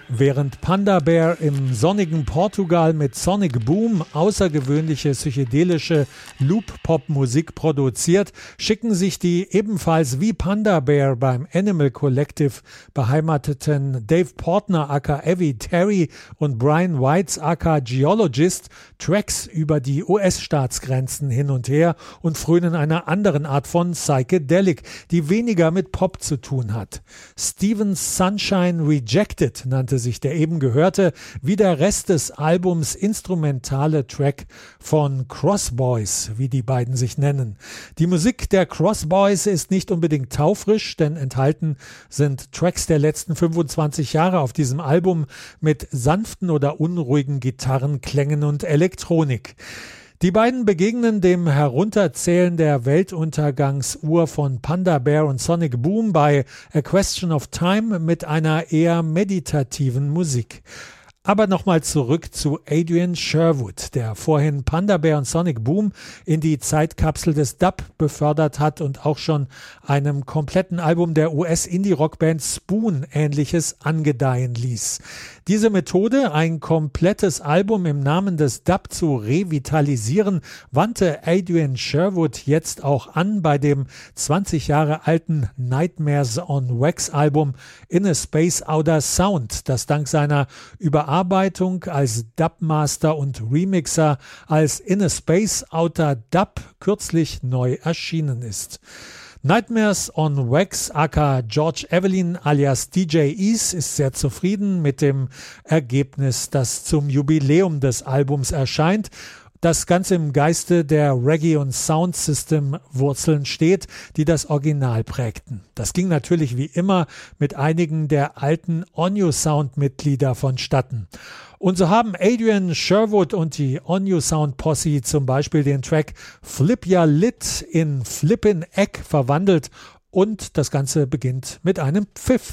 Während Panda Bear im sonnigen Portugal mit Sonic Boom außergewöhnliche psychedelische Loop-Pop-Musik produziert, schicken sich die ebenfalls wie Panda Bear beim Animal Collective beheimateten Dave Portner aka Evie Terry und Brian Whites aka Geologist Tracks über die US-Staatsgrenzen hin und her und frönen einer anderen Art von Psychedelic, die weniger mit Pop zu tun hat. Stevens Sunshine Rejected nannte sich der eben gehörte, wie der Rest des Albums instrumentale Track von Crossboys, wie die beiden sich nennen. Die Musik der Crossboys ist nicht unbedingt taufrisch, denn enthalten sind Tracks der letzten 25 Jahre auf diesem Album mit sanften oder unruhigen Gitarrenklängen und Elektronik. Die beiden begegnen dem Herunterzählen der Weltuntergangsuhr von Panda Bear und Sonic Boom bei A Question of Time mit einer eher meditativen Musik. Aber nochmal zurück zu Adrian Sherwood, der vorhin Panda Bear und Sonic Boom in die Zeitkapsel des Dub befördert hat und auch schon einem kompletten Album der US-Indie-Rockband Spoon Ähnliches angedeihen ließ. Diese Methode, ein komplettes Album im Namen des Dub zu revitalisieren, wandte Adrian Sherwood jetzt auch an bei dem 20 Jahre alten Nightmares on Wax Album In a Space Outer Sound, das dank seiner Überarbeitung als Dubmaster und Remixer als In a Space Outer Dub kürzlich neu erschienen ist. Nightmares on Wax aka George Evelyn alias DJ Ease ist sehr zufrieden mit dem Ergebnis, das zum Jubiläum des Albums erscheint. Das Ganze im Geiste der Reggae- und Soundsystem-Wurzeln steht, die das Original prägten. Das ging natürlich wie immer mit einigen der alten On-You-Sound-Mitglieder vonstatten. Und so haben Adrian Sherwood und die On-You-Sound-Posse zum Beispiel den Track Flip Ya Lit in Flippin' Egg verwandelt und das Ganze beginnt mit einem Pfiff.